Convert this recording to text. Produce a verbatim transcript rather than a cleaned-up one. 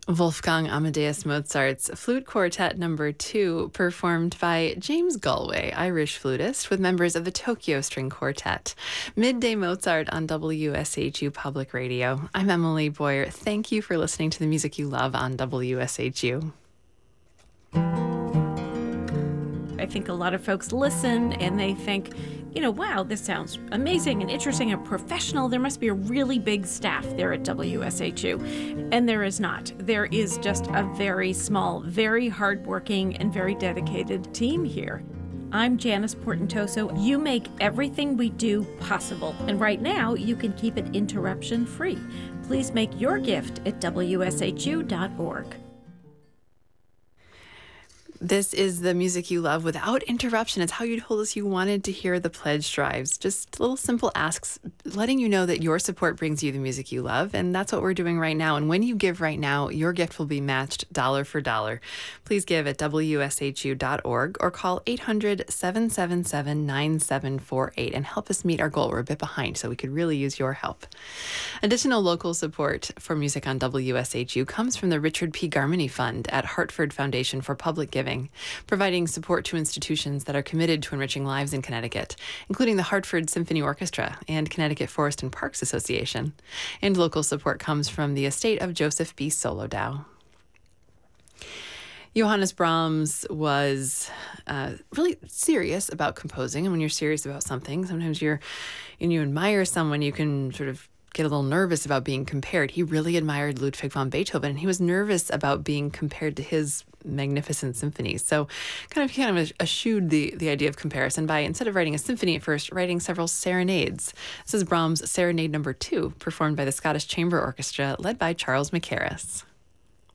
Wolfgang Amadeus Mozart's Flute Quartet Number Two, performed by James Galway, Irish flutist, with members of the Tokyo String Quartet. Midday Mozart on W S H U Public Radio. I'm Emily Boyer. Thank you for listening to the music you love on W S H U. I think a lot of folks listen and they think, you know, wow, this sounds amazing and interesting and professional. There must be a really big staff there at W S H U. And there is not. There is just a very small, very hardworking, and very dedicated team here. I'm Janice Portentoso. You make everything we do possible. And right now, you can keep it interruption-free. Please make your gift at W S H U dot org. This is the music you love without interruption. It's how you told us you wanted to hear the pledge drives. Just little simple asks, letting you know that your support brings you the music you love. And that's what we're doing right now. And when you give right now, your gift will be matched dollar for dollar. Please give at W S H U dot org or call eight hundred, seven seven seven, nine seven four eight and help us meet our goal. We're a bit behind, so we could really use your help. Additional local support for music on W S H U comes from the Richard P. Garmany Fund at Hartford Foundation for Public Giving, providing support to institutions that are committed to enriching lives in Connecticut, including the Hartford Symphony Orchestra and Connecticut Forest and Parks Association. And local support comes from the estate of Joseph B. Solodow. Johannes Brahms was uh, really serious about composing. And when you're serious about something, sometimes you're, and you admire someone, you can sort of get a little nervous about being compared. He really admired Ludwig van Beethoven, and he was nervous about being compared to his magnificent symphonies. So kind of kind of eschewed the, the idea of comparison by, instead of writing a symphony at first, writing several serenades. This is Brahms' Serenade Number Two, performed by the Scottish Chamber Orchestra, led by Charles Mackerras.